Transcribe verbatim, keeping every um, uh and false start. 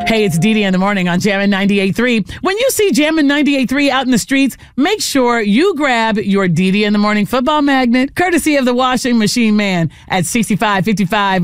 Hey, it's Dee Dee in the morning on Jammin' ninety-eight point three. When you see Jammin' ninety-eight point three out in the streets, make sure you grab your Dee Dee in the morning football magnet, courtesy of the washing machine man at sixty-five fifty-five